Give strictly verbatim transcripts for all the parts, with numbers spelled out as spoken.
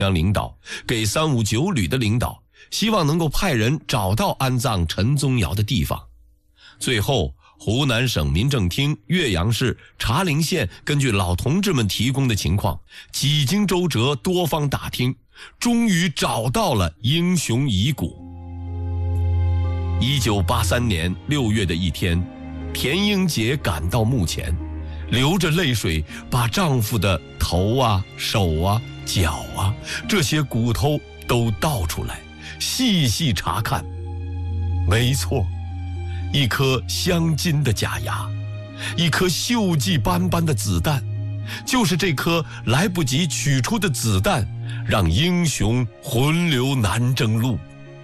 央领导，给三五九旅的领导，希望能够派人找到安葬陈宗尧的地方。最后，湖南省民政厅岳阳市茶陵县根据老同志们提供的情况，几经周折，多方打听，终于找到了英雄遗骨。一九八三年六月的一天，田英杰赶到墓前，流着泪水把丈夫的头啊、手啊、脚啊这些骨头都倒出来，细细查看。没错，一颗镶金的假牙，一颗锈迹斑斑的子弹，就是这颗来不及取出的子弹，让英雄魂流南征路。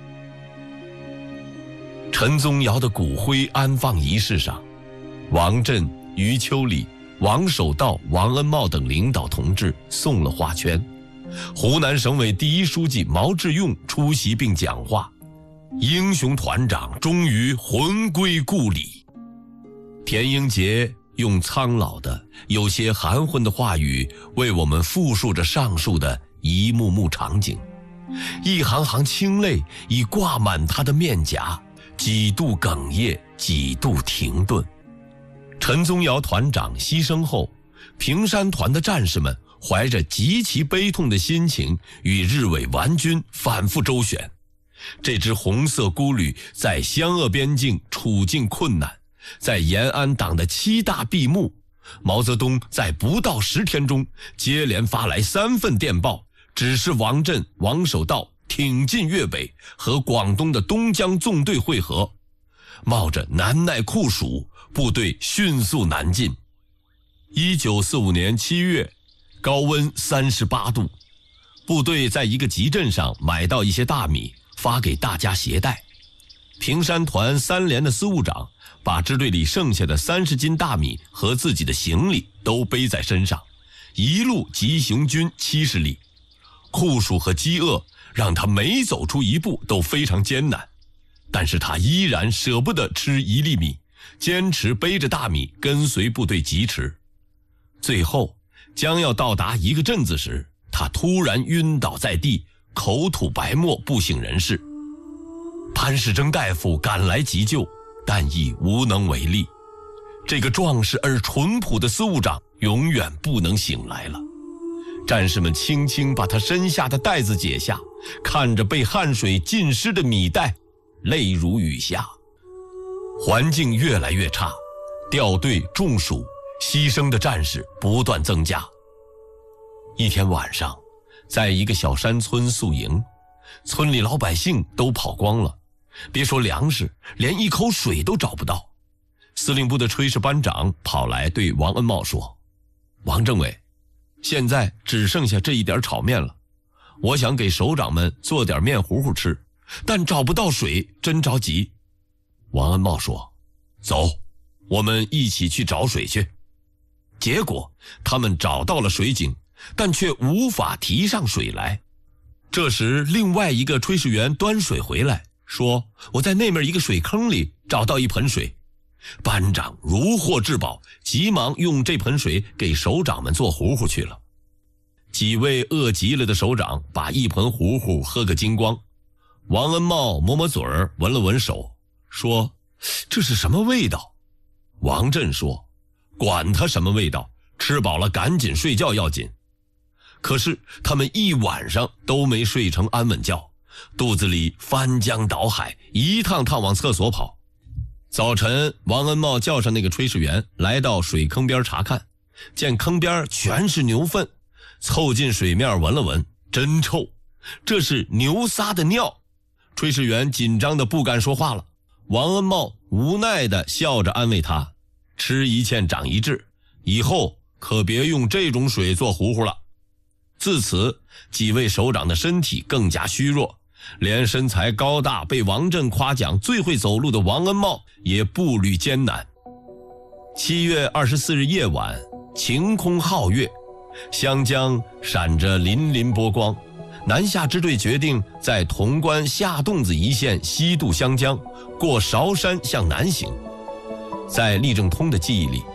陈宗尧的骨灰安放仪式上，王震、余秋里、王守道、王恩茂等领导同志送了花圈，湖南省委第一书记毛致用出席并讲话，英雄团长终于魂归故里。田英杰用苍老的有些含混的话语为我们复述着上述的一幕幕场景，一行行清泪已挂满他的面颊，几度哽咽，几度停顿。陈宗尧团长牺牲后，平山团的战士们怀着极其悲痛的心情与日伪顽军反复周旋。这支红色孤旅在湘鄂边境处境困难，在延安党的七大闭幕，毛泽东在不到十天中接连发来三份电报，指示王震、王守道挺进粤北，和广东的东江纵队会合。冒着难耐酷暑，部队迅速南进。一九四五年七月，高温三十八度，部队在一个集镇上买到一些大米，发给大家携带。平山团三连的司务长把支队里剩下的三十斤大米和自己的行李都背在身上，一路急行军七十里。酷暑和饥饿让他每走出一步都非常艰难，但是他依然舍不得吃一粒米，坚持背着大米跟随部队疾驰。最后将要到达一个镇子时，他突然晕倒在地，口吐白沫，不省人事。潘世征大夫赶来急救，但已无能为力。这个壮实而淳朴的司务长永远不能醒来了。战士们轻轻把他身下的带子解下，看着被汗水浸湿的米袋，泪如雨下。环境越来越差，掉队中暑，牺牲的战士不断增加。一天晚上，在一个小山村宿营，村里老百姓都跑光了，别说粮食，连一口水都找不到。司令部的炊事班长跑来对王恩茂说：“王政委，现在只剩下这一点炒面了，我想给首长们做点面糊糊吃，但找不到水，真着急。”王恩茂说：“走，我们一起去找水去。”结果他们找到了水井，但却无法提上水来。这时另外一个炊事员端水回来，说：“我在那面一个水坑里找到一盆水。”班长如获至宝，急忙用这盆水给首长们做糊糊去了。几位饿极了的首长把一盆糊糊喝个精光。王恩茂抹抹嘴儿，闻了闻手，说：“这是什么味道？”王震说：“管他什么味道，吃饱了赶紧睡觉要紧。”可是他们一晚上都没睡成安稳觉，肚子里翻江倒海，一趟趟往厕所跑。早晨，王恩茂叫上那个炊事员来到水坑边查看，见坑边全是牛粪，凑近水面闻了闻，真臭，这是牛撒的尿。炊事员紧张的不敢说话了。王恩茂无奈地笑着安慰他：“吃一堑长一智，以后可别用这种水做糊糊了。”自此，几位首长的身体更加虚弱，连身材高大被王震夸奖最会走路的王恩茂也步履艰难。七月二十四日夜晚，晴空皓月，湘江闪着粼粼波光。南下支队决定在潼关下洞子一线西渡湘江，过韶山向南行。在厉正通的记忆里，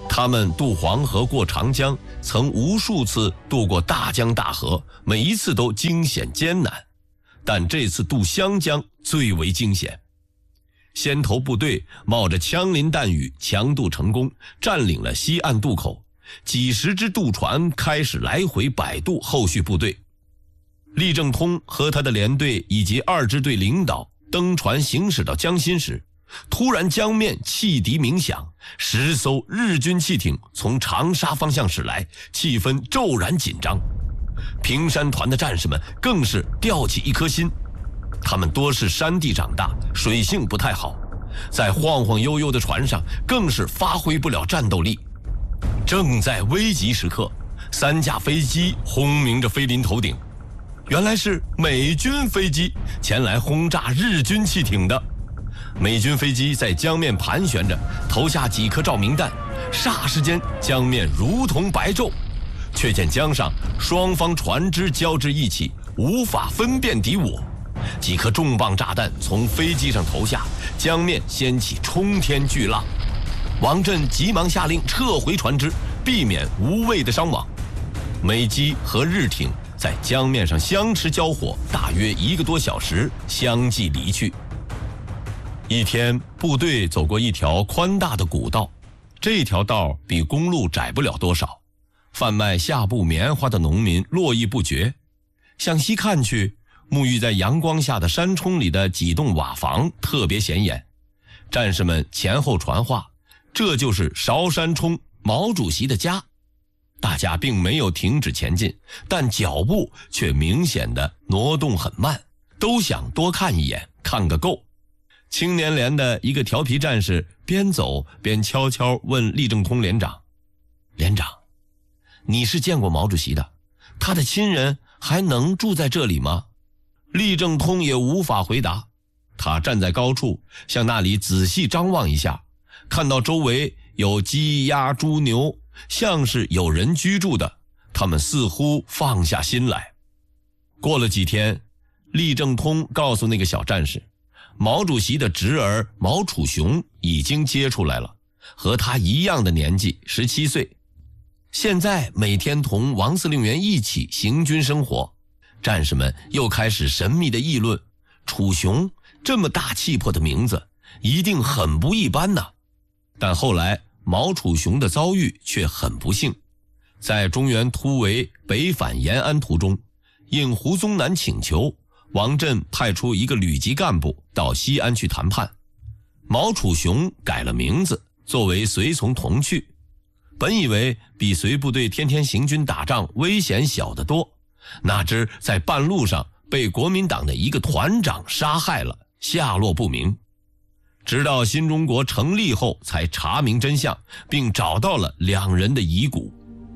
他们渡黄河过长江，曾无数次渡过大江大河，每一次都惊险艰难，但这次渡湘江最为惊险。先头部队冒着枪林弹雨强渡成功，占领了西岸渡口，几十只渡船开始来回摆渡后续部队。厉正通和他的连队以及二支队领导登船行驶到江心时，突然江面汽笛鸣响，十艘日军汽艇从长沙方向驶来，气氛骤然紧张。平山团的战士们更是吊起一颗心，他们多是山地长大，水性不太好，在晃晃悠悠的船上更是发挥不了战斗力。正在危急时刻，三架飞机轰鸣着飞临头顶，原来是美军飞机前来轰炸日军汽艇的。美军飞机在江面盘旋着，投下几颗照明弹，霎时间江面如同白昼，却见江上双方船只交织一起，无法分辨敌我。几颗重磅炸弹从飞机上投下，江面掀起冲天巨浪。王震急忙下令撤回船只，避免无谓的伤亡。美机和日艇在江面上相持交火，大约一个多小时，相继离去。一天，部队走过一条宽大的古道，这条道比公路窄不了多少，贩卖下布棉花的农民络绎不绝。向西看去，沐浴在阳光下的山冲里的几栋瓦房特别显眼。战士们前后传话，这就是韶山冲毛主席的家。大家并没有停止前进，但脚步却明显的挪动很慢，都想多看一眼，看个够。青年连的一个调皮战士边走边悄悄问厉正通连长：“连长，你是见过毛主席的，他的亲人还能住在这里吗？”厉正通也无法回答，他站在高处，向那里仔细张望一下，看到周围有鸡鸭猪牛，像是有人居住的，他们似乎放下心来。过了几天，厉正通告诉那个小战士，毛主席的侄儿毛楚雄已经接出来了，和他一样的年纪，十七岁，现在每天同王司令员一起行军生活。战士们又开始神秘的议论，楚雄这么大气魄的名字一定很不一般呢。但后来毛楚雄的遭遇却很不幸，在中原突围北返延安途中，应胡宗南请求，王震派出一个旅级干部到西安去谈判。毛楚雄改了名字，作为随从同去。本以为比随部队天天行军打仗危险小得多，哪知在半路上被国民党的一个团长杀害了，下落不明。直到新中国成立后才查明真相，并找到了两人的遗骨。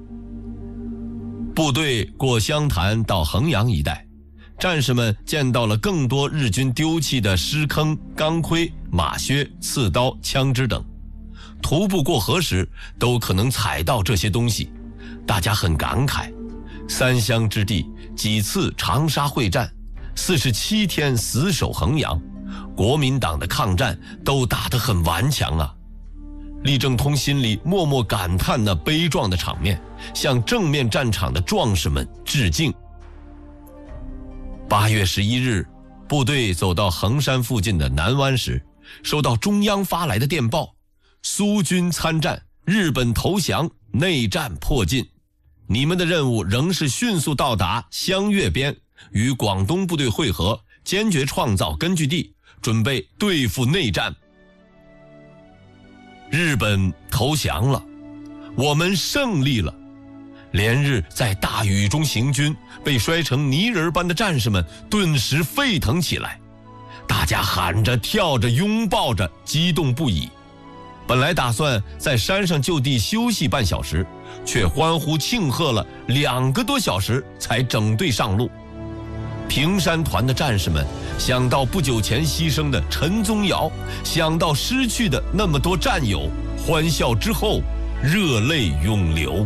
部队过湘潭到衡阳一带，战士们见到了更多日军丢弃的尸坑、钢盔、马靴、刺刀、枪支等。徒步过河时都可能踩到这些东西，大家很感慨。三湘之地几次长沙会战，四十七天死守衡阳，国民党的抗战都打得很顽强啊。厉正通心里默默感叹那悲壮的场面，向正面战场的壮士们致敬。八月十一日，部队走到衡山附近的南湾时，收到中央发来的电报：苏军参战，日本投降，内战迫近。你们的任务仍是迅速到达湘粤边，与广东部队会合，坚决创造根据地，准备对付内战。日本投降了，我们胜利了。连日在大雨中行军，被摔成泥人般的战士们顿时沸腾起来，大家喊着跳着拥抱着，激动不已。本来打算在山上就地休息半小时，却欢呼庆贺了两个多小时才整队上路。平山团的战士们想到不久前牺牲的陈宗尧，想到失去的那么多战友，欢笑之后热泪涌流。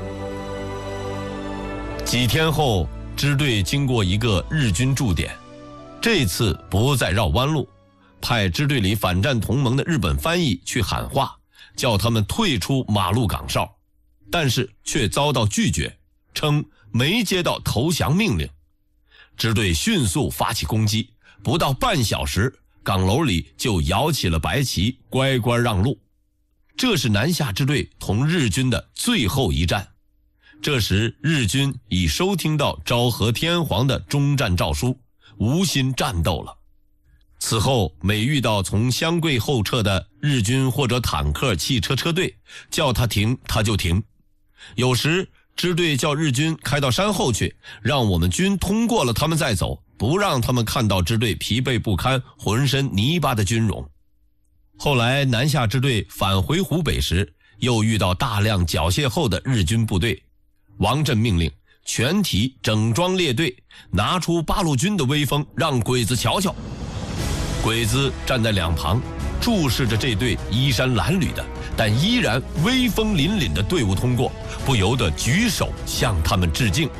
几天后，支队经过一个日军驻点，这次不再绕弯路，派支队里反战同盟的日本翻译去喊话， 叫他们退出马路岗哨，但是却遭到拒绝，称没接到投降命令。支队迅速发起攻击，不到半小时，岗楼里就摇起了白旗，乖乖让路。这是南下支队同日军的最后一战。这时日军已收听到昭和天皇的终战诏书，无心战斗了。此后每遇到从湘桂后撤的日军或者坦克、汽车车队，叫他停他就停。有时支队叫日军开到山后去，让我们军通过了他们再走，不让他们看到支队疲惫不堪、浑身泥巴的军容。后来南下支队返回湖北时，又遇到大量缴械后的日军部队。王震命令全体整装列队，拿出八路军的威风，让鬼子瞧瞧。鬼子站在两旁，注视着这队衣衫褴褛的但依然威风凛凛的队伍通过，不由得举手向他们致敬。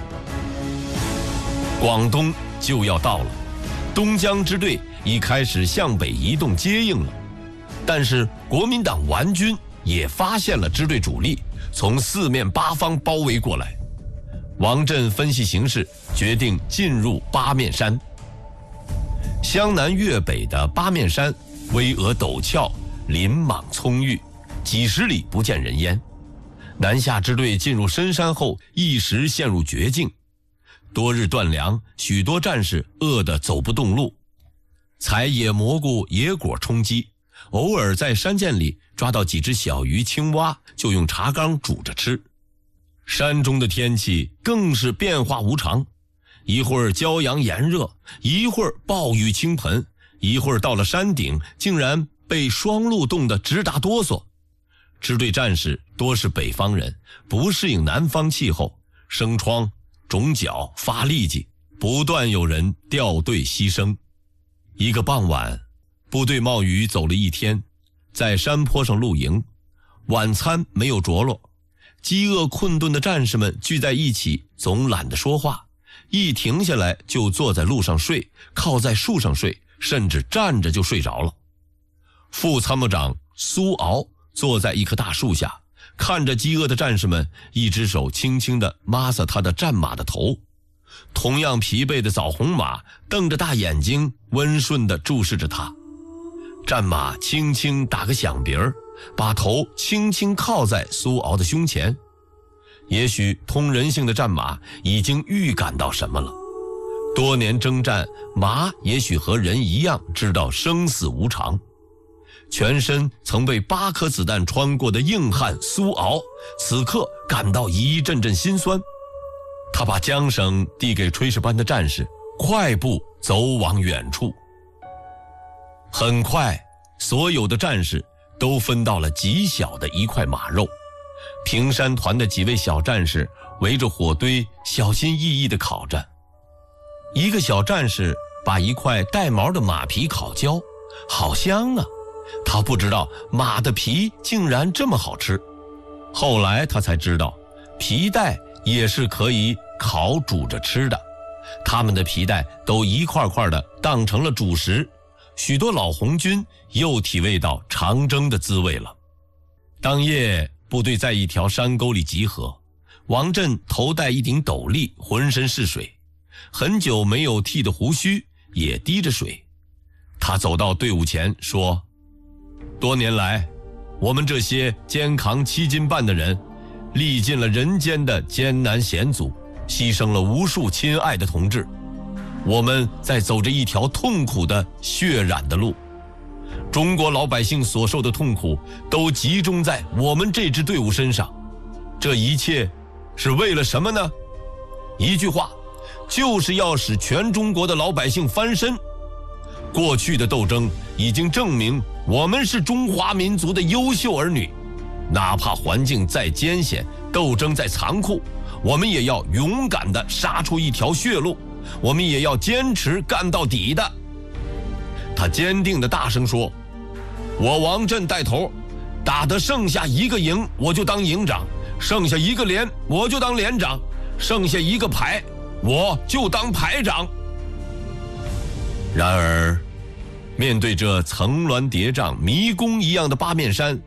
广东就要到了，东江支队已开始向北移动接应了。但是国民党顽军也发现了支队主力，从四面八方包围过来。王震分析形势，决定进入八面山。湘南粤北的八面山巍峨陡峭，林莽葱郁，几十里不见人烟。南下支队进入深山后，一时陷入绝境。多日断粮，许多战士饿得走不动路，采野蘑菇、野果充饥，偶尔在山涧里抓到几只小鱼、青蛙，就用茶缸煮着吃。山中的天气更是变化无常，一会儿骄阳炎热，一会儿暴雨倾盆，一会儿到了山顶，竟然被霜露冻得直打哆嗦。支队战士多是北方人，不适应南方气候，生疮、肿脚、发痢疾，不断有人掉队牺牲。一个傍晚，部队冒雨走了一天，在山坡上露营，晚餐没有着落。饥饿困顿的战士们聚在一起，总懒得说话，一停下来就坐在路上睡，靠在树上睡，甚至站着就睡着了。副参谋长苏敖坐在一棵大树下，看着饥饿的战士们，一只手轻轻地抹撒他的战马的头。同样疲惫的枣红马瞪着大眼睛，温顺地注视着他。战马轻轻打个响鼻儿，把头轻轻靠在苏敖的胸前。也许通人性的战马已经预感到什么了。多年征战，马也许和人一样知道生死无常。全身曾被八颗子弹穿过的硬汉苏敖，此刻感到一阵阵心酸。他把缰绳递给炊事班的战士，快步走往远处。很快，所有的战士都分到了极小的一块马肉。平山团的几位小战士围着火堆，小心翼翼地烤着。一个小战士把一块带毛的马皮烤焦，好香啊！他不知道马的皮竟然这么好吃。后来他才知道，皮带也是可以烤煮着吃的。他们的皮带都一块块的当成了主食。许多老红军又体味到长征的滋味了。当夜，部队在一条山沟里集合。王震头戴一顶斗笠，浑身是水，很久没有剃的胡须也滴着水。他走到队伍前说：多年来，我们这些肩扛七斤半的人，历尽了人间的艰难险阻，牺牲了无数亲爱的同志。我们在走着一条痛苦的血染的路，中国老百姓所受的痛苦都集中在我们这支队伍身上。这一切是为了什么呢？一句话，就是要使全中国的老百姓翻身。过去的斗争已经证明，我们是中华民族的优秀儿女，哪怕环境再艰险，斗争再残酷，我们也要勇敢地杀出一条血路，我们也要坚持干到底的。他坚定地大声说：我王震带头，打得剩下一个营我就当营长，剩下一个连我就当连长，剩下一个排我就当排长。然而面对这层峦叠嶂迷宫一样的八面山，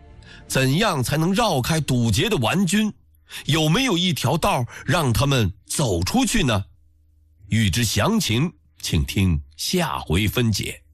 怎样才能绕开堵截的顽军？有没有一条道让他们走出去呢？欲知详情，请听下回分解。